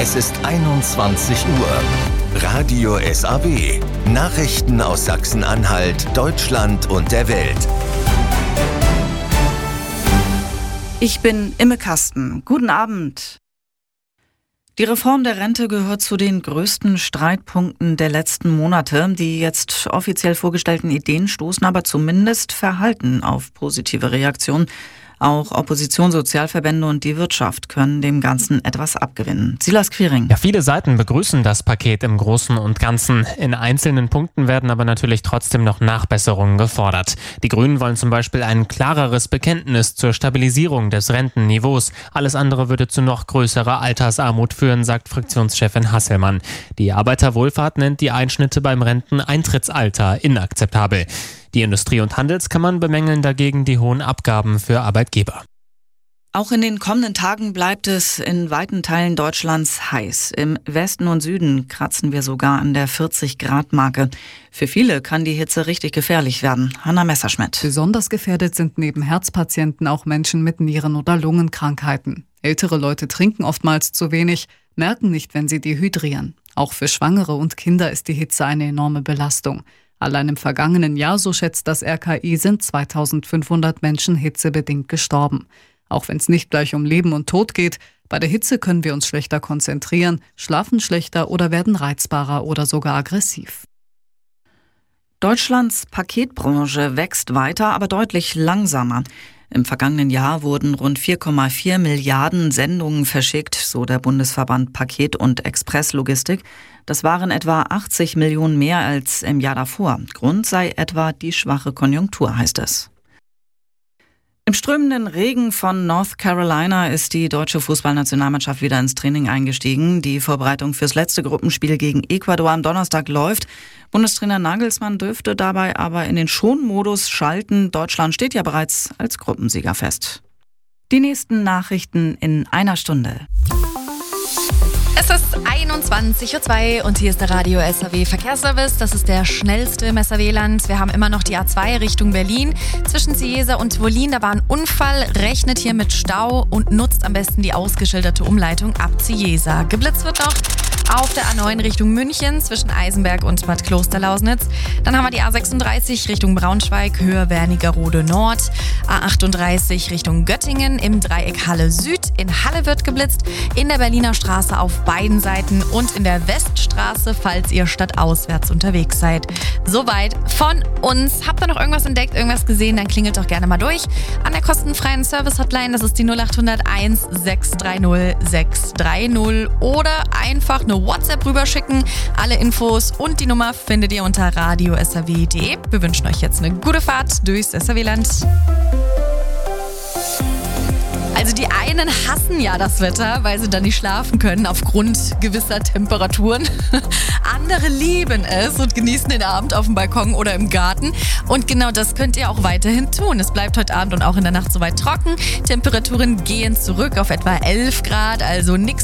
Es ist 21 Uhr. Radio SAW. Nachrichten aus Sachsen-Anhalt, Deutschland und der Welt. Ich bin Imme Kasten. Guten Abend. Die Reform der Rente gehört zu den größten Streitpunkten der letzten Monate. Die jetzt offiziell vorgestellten Ideen stoßen aber zumindest verhalten auf positive Reaktionen. Auch Opposition, Sozialverbände und die Wirtschaft können dem Ganzen etwas abgewinnen. Silas Quiring. Ja, viele Seiten begrüßen das Paket im Großen und Ganzen. In einzelnen Punkten werden aber natürlich trotzdem noch Nachbesserungen gefordert. Die Grünen wollen zum Beispiel ein klareres Bekenntnis zur Stabilisierung des Rentenniveaus. Alles andere würde zu noch größerer Altersarmut führen, sagt Fraktionschefin Hasselmann. Die Arbeiterwohlfahrt nennt die Einschnitte beim Renteneintrittsalter inakzeptabel. Die Industrie- und Handelskammern bemängeln dagegen die hohen Abgaben für Arbeitgeber. Auch in den kommenden Tagen bleibt es in weiten Teilen Deutschlands heiß. Im Westen und Süden kratzen wir sogar an der 40-Grad-Marke. Für viele kann die Hitze richtig gefährlich werden. Hanna Messerschmidt. Besonders gefährdet sind neben Herzpatienten auch Menschen mit Nieren- oder Lungenkrankheiten. Ältere Leute trinken oftmals zu wenig, merken nicht, wenn sie dehydrieren. Auch für Schwangere und Kinder ist die Hitze eine enorme Belastung. Allein im vergangenen Jahr, so schätzt das RKI, sind 2500 Menschen hitzebedingt gestorben. Auch wenn es nicht gleich um Leben und Tod geht, bei der Hitze können wir uns schlechter konzentrieren, schlafen schlechter oder werden reizbarer oder sogar aggressiv. Deutschlands Paketbranche wächst weiter, aber deutlich langsamer. Im vergangenen Jahr wurden rund 4,4 Milliarden Sendungen verschickt, so der Bundesverband Paket- und Expresslogistik. Das waren etwa 80 Millionen mehr als im Jahr davor. Grund sei etwa die schwache Konjunktur, heißt es. Im strömenden Regen von North Carolina ist die deutsche Fußballnationalmannschaft wieder ins Training eingestiegen. Die Vorbereitung fürs letzte Gruppenspiel gegen Ecuador am Donnerstag läuft. Bundestrainer Nagelsmann dürfte dabei aber in den Schonmodus schalten. Deutschland steht ja bereits als Gruppensieger fest. Die nächsten Nachrichten in einer Stunde. Es ist 21.02 Uhr und hier ist der Radio SAW Verkehrsservice. Das ist der schnellste im SAW-Land. Wir haben immer noch die A2 Richtung Berlin. Zwischen Cieza und Wollin, da war ein Unfall. Rechnet hier mit Stau und nutzt am besten die ausgeschilderte Umleitung ab Cieza. Geblitzt wird noch auf der A9 Richtung München zwischen Eisenberg und Bad Klosterlausnitz. Dann haben wir die A36 Richtung Braunschweig, Höhe Wernigerode Nord. A38 Richtung Göttingen im Dreieck Halle Süd. In Halle wird geblitzt. In der Berliner Straße auf beiden Seiten und in der Weststraße, falls ihr stadtauswärts unterwegs seid. Soweit von uns. Habt ihr noch irgendwas entdeckt, irgendwas gesehen, dann klingelt doch gerne mal durch. An der kostenfreien Service-Hotline, das ist die 0800 1630 630 oder einfach eine WhatsApp rüberschicken. Alle Infos und die Nummer findet ihr unter radio.saw.de. Wir wünschen euch jetzt eine gute Fahrt durchs SAW-Land. Also die einen hassen ja das Wetter, weil sie dann nicht schlafen können aufgrund gewisser Temperaturen. Andere lieben es und genießen den Abend auf dem Balkon oder im Garten. Und genau das könnt ihr auch weiterhin tun. Es bleibt heute Abend und auch in der Nacht soweit trocken. Temperaturen gehen zurück auf etwa 11 Grad, also nichts